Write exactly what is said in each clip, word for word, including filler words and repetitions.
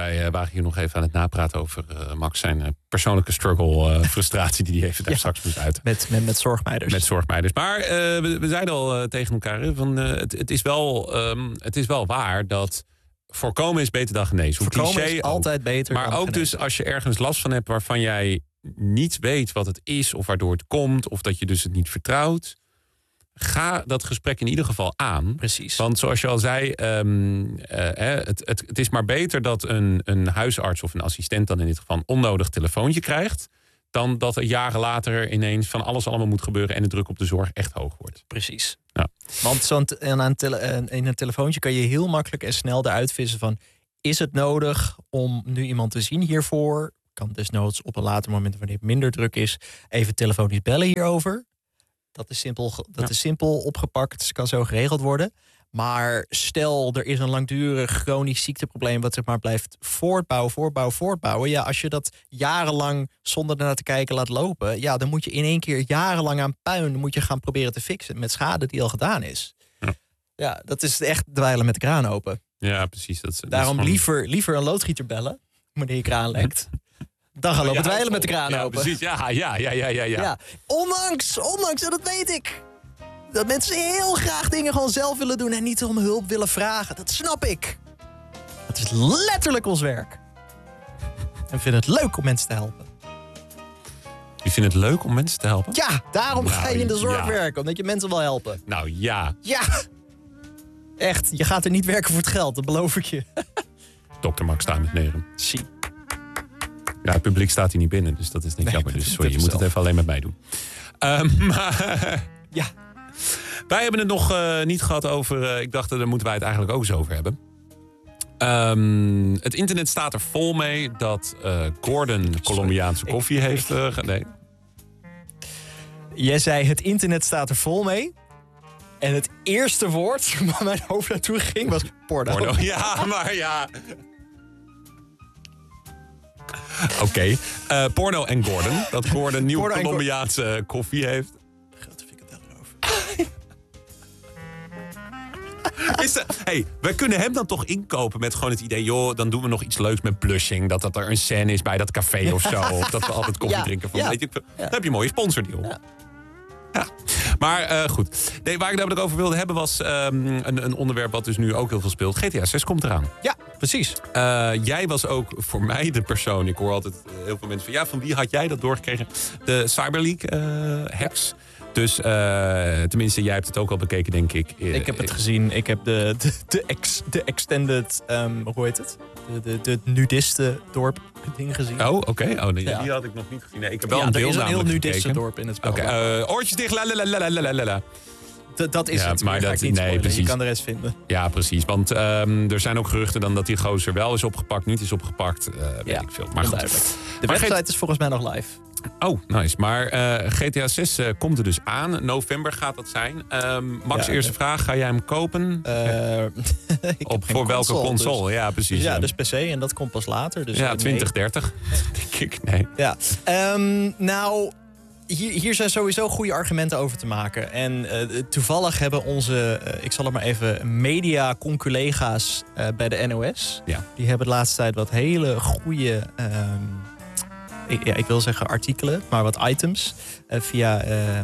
wij uh, waren hier nog even aan het napraten over uh, Max zijn uh, persoonlijke struggle, uh, frustratie die hij even daar ja, straks moet uiten. Met, met, met zorgmeiders. Met zorgmeiders. Maar uh, we, we zeiden al uh, tegen elkaar, hè, van, uh, het, het, is wel, um, het is wel waar dat voorkomen is beter dan genezen. Hoe voorkomen cliché is altijd beter maar dan ook genezen. Dus als je ergens last van hebt waarvan jij niet weet wat het is of waardoor het komt, of dat je dus het niet vertrouwt, ga dat gesprek in ieder geval aan. Precies. Want zoals je al zei, um, uh, het, het, het is maar beter dat een, een huisarts of een assistent dan in dit geval een onnodig telefoontje krijgt, dan dat er jaren later ineens van alles allemaal moet gebeuren en de druk op de zorg echt hoog wordt. Precies. Ja. Want zo'n te- aan een tele- in een telefoontje kan je heel makkelijk en snel eruit vissen van, is het nodig om nu iemand te zien hiervoor? Kan desnoods op een later moment, wanneer het minder druk is, even telefonisch bellen hierover. Dat is simpel, dat ja. is simpel opgepakt, dus kan zo geregeld worden. Maar stel, er is een langdurig chronisch ziekteprobleem wat zeg maar blijft voortbouwen, voortbouwen, voortbouwen. Ja, als je dat jarenlang zonder ernaar te kijken laat lopen, ja, dan moet je in één keer jarenlang aan puin moet je gaan proberen te fixen met schade die al gedaan is. Ja, ja dat is echt dweilen met de kraan open. Ja, precies. Dat is, Daarom dat is gewoon... liever, liever een loodgieter bellen wanneer je kraan lekt. Dan gaan lopen ja, dweilen met de kraan ja, open. Precies, ja, ja, ja, ja, ja, ja. Ondanks, ondanks, en dat weet ik, dat mensen heel graag dingen gewoon zelf willen doen en niet om hulp willen vragen. Dat snap ik. Het is letterlijk ons werk. En vind het leuk om mensen te helpen. Je vindt het leuk om mensen te helpen? Ja, daarom nou, ga je in de zorg ja. werken, omdat je mensen wil helpen. Nou ja. Ja. Echt, je gaat er niet werken voor het geld, dat beloof ik je. dokter Max Stamitneren. Zie. Ja, het publiek staat hier niet binnen, dus dat is niet nee, jammer. Dus sorry, je moet het even alleen met mij doen. Um, maar, ja. Wij hebben het nog uh, niet gehad over, uh, ik dacht, daar moeten wij het eigenlijk ook eens over hebben. Um, het internet staat er vol mee dat uh, Gordon Colombiaanse koffie ik, heeft... Uh, nee. Jij zei, het internet staat er vol mee. En het eerste woord waar mijn hoofd naartoe ging was porno. porno. Ja, maar ja... Oké, okay. uh, porno en Gordon. Dat Gordon nieuw Colombiaanse koffie heeft. Grote frikandel erover. Is de, hey, wij kunnen hem dan toch inkopen met gewoon het idee, joh, dan doen we nog iets leuks met blushing. Dat, dat er een scène is bij dat café of zo. Of dat we altijd koffie ja, drinken. Van, ja, weet je, dan ja. heb je een mooie sponsordeal. Ja. Ja. Maar uh, goed. Nee, waar ik namelijk over wilde hebben was um, een, een onderwerp wat dus nu ook heel veel speelt. G T A zes komt eraan. Ja, precies. Uh, jij was ook voor mij de persoon. Ik hoor altijd heel veel mensen van, ja, van wie had jij dat doorgekregen? De Cyberleague uh, hacks. Dus uh, tenminste, jij hebt het ook al bekeken, denk ik. Ik heb het gezien. Ik heb de, de, de, ex, de extended, um, hoe heet het? De, de, de nudistendorp ding gezien. Oh, oké. Okay. Oh, nee, ja. Die had ik nog niet gezien. Nee, ik heb wel ja, een deel er is een heel nudistendorp in het spel. Oké, okay, uh, oortjes dicht, lalalala. D- dat is ja, het. Maar dat, niet nee, precies. Je kan de rest vinden. Ja, precies. Want um, er zijn ook geruchten dan dat die gozer wel is opgepakt, niet is opgepakt. Uh, weet ja, ik veel. Maar goed. De maar website G- is volgens mij nog live. Oh, nice. Maar uh, G T A zes uh, komt er dus aan. November gaat dat zijn. Um, Max, ja, eerste okay. vraag. Ga jij hem kopen? Uh, Op, voor welke console? console? Dus, ja, precies. Dus ja, dus P C en dat komt pas later. Dus ja, twintig dertig. Denk ik, nee. Ja. Um, nou... Hier, hier zijn sowieso goede argumenten over te maken. En uh, toevallig hebben onze, uh, ik zal het maar even, media-conculega's uh, bij de N O S. Ja. Die hebben de laatste tijd wat hele goede, um, ik, ja, ik wil zeggen artikelen, maar wat items uh, via uh, uh,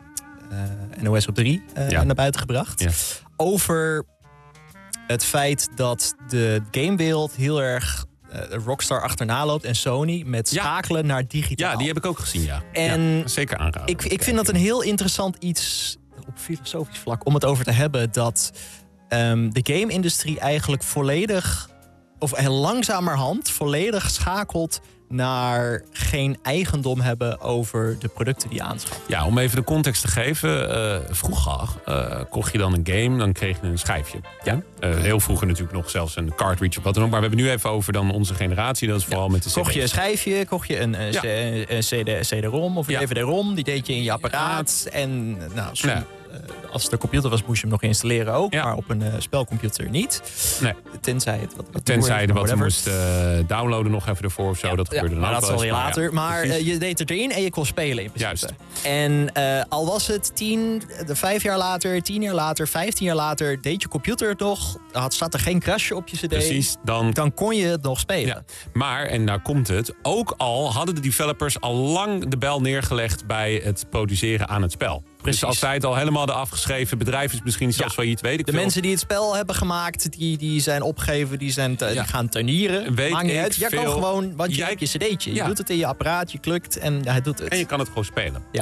N O S op drie uh, ja. naar buiten gebracht. Ja. Over het feit dat de gamewereld heel erg Uh, Rockstar achterna loopt en Sony met schakelen ja. naar digitaal. Ja, die heb ik ook gezien, ja. En ja, zeker aanraden. Ik, ik vind dat een heel interessant iets op filosofisch vlak om het over te hebben, dat um, de game-industrie eigenlijk volledig, of langzamerhand volledig schakelt naar geen eigendom hebben over de producten die aanschaffen. Ja, om even de context te geven. Uh, vroeger uh, kocht je dan een game, dan kreeg je een schijfje. Ja? Uh, heel vroeger natuurlijk nog zelfs een cartridge of wat dan ook. Maar we hebben nu even over dan onze generatie. Dat is vooral ja. met de C D's. Kocht je een schijfje, kocht je een, een, ja. een C D-ROM of een ja. D V D-ROM. Die deed je in je apparaat. Ja. En nou, zo, ja. als de computer was, moest je hem nog installeren ook. Ja. Maar op een uh, spelcomputer niet. Nee. Tenzij het wat, wat Tenzij je wat moest uh, downloaden nog even ervoor of zo. Ja, dat gebeurde ja, dan maar ook dat is alweer later. Ja, maar uh, je deed het erin en je kon spelen in principe. Juist. En uh, al was het tien, de vijf jaar later, tien jaar later, vijftien jaar later, deed je computer het nog. Had, zat er geen crashje op je cd. Precies, dan... dan kon je het nog spelen. Ja. Maar, en daar komt het, ook al hadden de developers al lang de bel neergelegd bij het produceren aan het spel. Precies. Dus als zij het al helemaal hadden afgeschreven, bedrijf is misschien zelfs ja. failliet, weet ik De veel. mensen die het spel hebben gemaakt, die, die zijn opgegeven, die, zijn te, ja. die gaan tuinieren. Weet Maakt niet uit. Jij veel. kan gewoon, want je Jij... hebt je cd'tje. Je ja. doet het in je apparaat, je klukt en hij doet het. En je kan het gewoon spelen. Ja.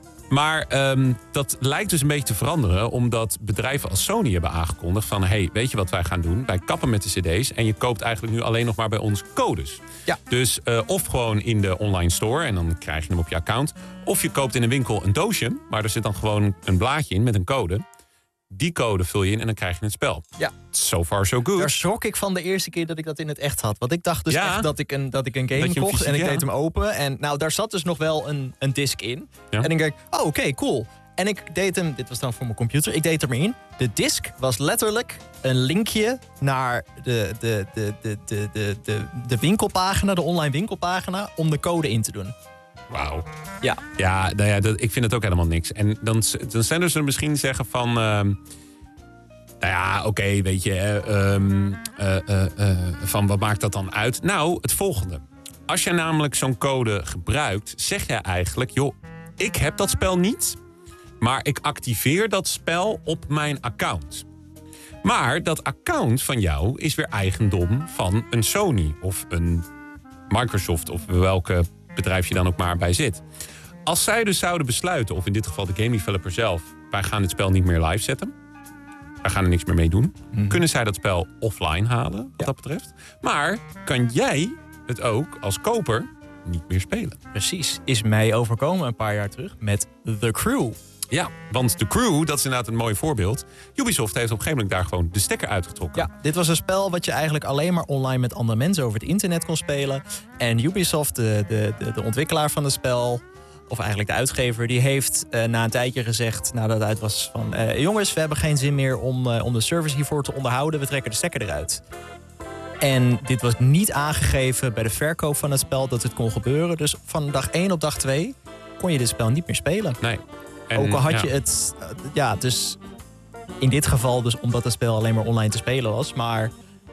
Maar um, dat lijkt dus een beetje te veranderen, omdat bedrijven als Sony hebben aangekondigd van, hey, weet je wat wij gaan doen? Wij kappen met de cd's en je koopt eigenlijk nu alleen nog maar bij ons codes. Ja. Dus uh, of gewoon in de online store en dan krijg je hem op je account. Of je koopt in een winkel een doosje, maar er zit dan gewoon een blaadje in met een code. Die code vul je in en dan krijg je het spel. Ja. So far so good. Daar schrok ik van de eerste keer dat ik dat in het echt had. Want ik dacht dus ja. echt dat ik een, dat ik een game kocht fysiek, en ik ja. deed hem open. En nou, daar zat dus nog wel een, een disc in. Ja. En ik denk, oh oké, okay, cool. En ik deed hem, dit was dan voor mijn computer, ik deed hem in. De disc was letterlijk een linkje naar de, de, de, de, de, de, de, de winkelpagina, de online winkelpagina, om de code in te doen. Wauw. Ja. Ja, nou ja, dat, ik vind het ook helemaal niks. En dan, dan zullen ze misschien zeggen van... Uh, nou ja, oké, okay, weet je, uh, um, uh, uh, uh, van wat maakt dat dan uit? Nou, het volgende. Als je namelijk zo'n code gebruikt, zeg je eigenlijk... joh, ik heb dat spel niet, maar ik activeer dat spel op mijn account. Maar dat account van jou is weer eigendom van een Sony of een Microsoft of welke bedrijf je dan ook maar bij zit. Als zij dus zouden besluiten, of in dit geval de game developer zelf... wij gaan het spel niet meer live zetten, wij gaan er niks meer mee doen... Hmm. kunnen zij dat spel offline halen, wat ja. dat betreft. Maar kan jij het ook als koper niet meer spelen? Precies, is mij overkomen een paar jaar terug met The Crew. Ja, want The Crew, dat is inderdaad een mooi voorbeeld. Ubisoft heeft op een gegeven moment daar gewoon de stekker uitgetrokken. Ja, dit was een spel wat je eigenlijk alleen maar online met andere mensen over het internet kon spelen. En Ubisoft, de, de, de, de ontwikkelaar van het spel, of eigenlijk de uitgever, die heeft uh, na een tijdje gezegd, nadat het uit was van... Uh, jongens, we hebben geen zin meer om, uh, om de service hiervoor te onderhouden. We trekken de stekker eruit. En dit was niet aangegeven bij de verkoop van het spel dat het kon gebeuren. Dus van dag één op dag twee kon je dit spel niet meer spelen. Nee. En, ook al had ja. je het... Uh, ja, dus in dit geval dus omdat het spel alleen maar online te spelen was. Maar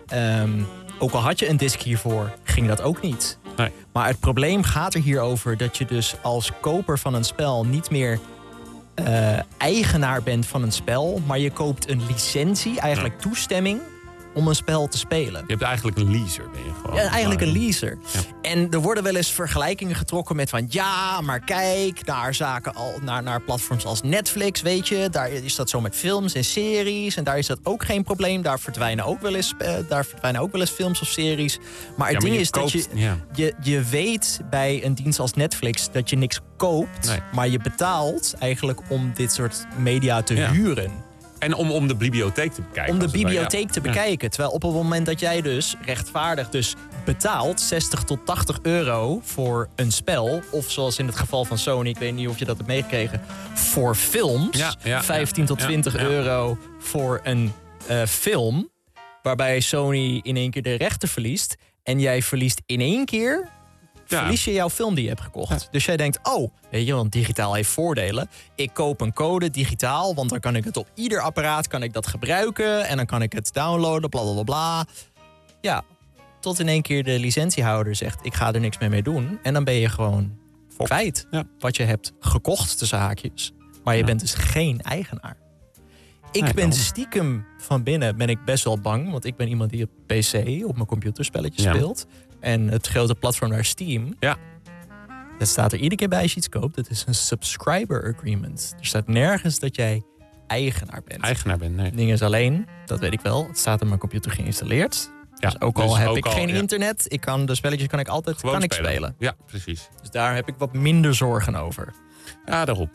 um, ook al had je een disc hiervoor, ging dat ook niet. Nee. Maar het probleem gaat er hier over dat je dus als koper van een spel niet meer uh, eigenaar bent van een spel. Maar je koopt een licentie, eigenlijk ja. toestemming om een spel te spelen. Je hebt eigenlijk een leaser, ben je gewoon. Ja, eigenlijk een leaser. Ja. En er worden wel eens vergelijkingen getrokken met van... ja, maar kijk naar zaken al, naar, naar platforms als Netflix, weet je. Daar is dat zo met films en series. En daar is dat ook geen probleem. Daar verdwijnen ook wel eens, uh, daar verdwijnen ook wel eens films of series. Maar het ja, ding is koopt, dat je, ja. je... Je weet bij een dienst als Netflix dat je niks koopt. Nee. Maar je betaalt eigenlijk om dit soort media te ja. huren. En om, om de bibliotheek te bekijken. Om de bibliotheek ja. te bekijken. Ja. Terwijl op het moment dat jij dus rechtvaardig dus betaalt... zestig tot tachtig euro voor een spel... of zoals in het geval van Sony, ik weet niet of je dat hebt meegekregen... voor films, ja, ja, vijftien tot twintig ja, ja. euro voor een uh, film... waarbij Sony in één keer de rechten verliest... en jij verliest in één keer... Ja. verlies je jouw film die je hebt gekocht. Ja. Dus jij denkt, oh, weet je, want digitaal heeft voordelen. Ik koop een code digitaal, want dan kan ik het op ieder apparaat kan ik dat gebruiken. En dan kan ik het downloaden, bla bla bla. Ja, tot in één keer de licentiehouder zegt, ik ga er niks meer mee doen. En dan ben je gewoon Fok. kwijt ja. wat je hebt gekocht tussen haakjes. Maar je ja. bent dus geen eigenaar. Ik nee, ben stiekem van binnen ben ik best wel bang. Want ik ben iemand die op P C, op mijn computerspelletjes ja. speelt. En het grote platform naar Steam. Ja. Dat staat er iedere keer bij als je iets koopt. Het is een subscriber agreement. Er staat nergens dat jij eigenaar bent. Eigenaar bent, nee. Het ding is alleen, dat weet ik wel. Het staat op mijn computer geïnstalleerd. Ja, dus ook al dus heb ook ik al, geen ja. internet. Ik kan, de spelletjes kan ik altijd kan ik spelen. spelen. Ja, precies. Dus daar heb ik wat minder zorgen over. Ja, daarop.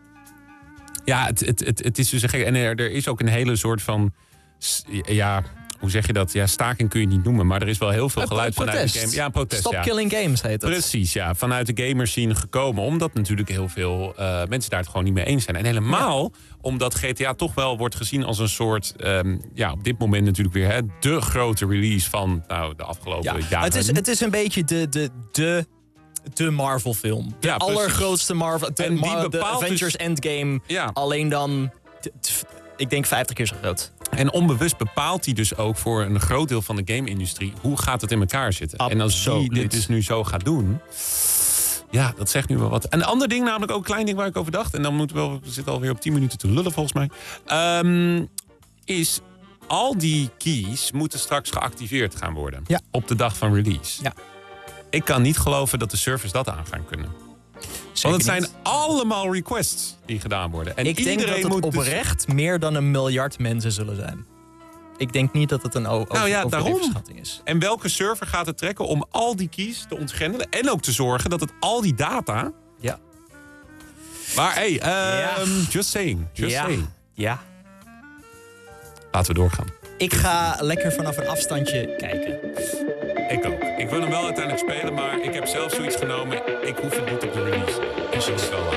Ja, het, het, het, het is dus een gek. En er, er is ook een hele soort van... Ja, hoe zeg je dat? Ja, staking kun je niet noemen, maar er is wel heel veel Een geluid protest. vanuit de game. Ja, een protest. Stop ja. killing games heet het. Precies, ja. Vanuit de gamerscene gekomen. Omdat natuurlijk heel veel uh, mensen daar het gewoon niet mee eens zijn. En helemaal ja. omdat G T A toch wel wordt gezien als een soort... Um, ja, op dit moment natuurlijk weer hè, de grote release van nou, de afgelopen ja, jaren. Het is, het is een beetje de... de, de De Marvel-film. De ja, allergrootste Marvel. De, Mar- de Avengers dus, Endgame. Ja. Alleen dan, t- t- ik denk vijftig keer zo groot. En onbewust bepaalt hij dus ook voor een groot deel van de game-industrie... hoe gaat het in elkaar zitten. Absoluut. En als hij dit dus nu zo gaat doen... Ja, dat zegt nu wel wat. En een ander ding, namelijk ook een klein ding waar ik over dacht... en dan moeten we, we zitten alweer op tien minuten te lullen volgens mij... Um, is al die keys moeten straks geactiveerd gaan worden. Ja. Op de dag van release. Ja. Ik kan niet geloven dat de servers dat aan gaan kunnen. Zeker Want het zijn niet. allemaal requests die gedaan worden. En ik denk iedereen dat het moet oprecht dus... meer dan een miljard mensen zullen zijn. Ik denk niet dat het een o- nou ja, overlevensschatting is. En welke server gaat het trekken om al die keys te ontgrendelen... en ook te zorgen dat het al die data... Ja. Maar hey, um, ja. just saying. Just ja. saying. Ja. Laten we doorgaan. Ik ga lekker vanaf een afstandje kijken. Ik ook. Ik wil hem wel uiteindelijk spelen, maar ik heb zelf zoiets genomen. Ik hoef het niet op de release. En zo is wel.